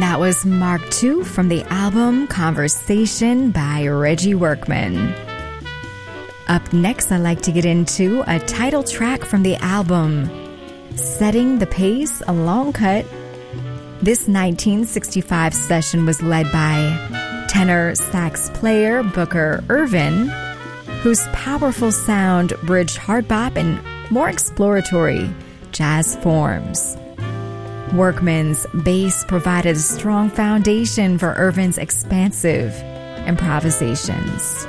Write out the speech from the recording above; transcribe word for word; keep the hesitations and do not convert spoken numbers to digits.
that was Mark two from the album Conversation by Reggie Workman. Up next, I'd like to get into a title track from the album, Setting the Pace, a long cut. This nineteen sixty-five session was led by tenor sax player Booker Ervin, whose powerful sound bridged hard bop and more exploratory jazz forms. Workman's bass provided a strong foundation for Ervin's expansive improvisations.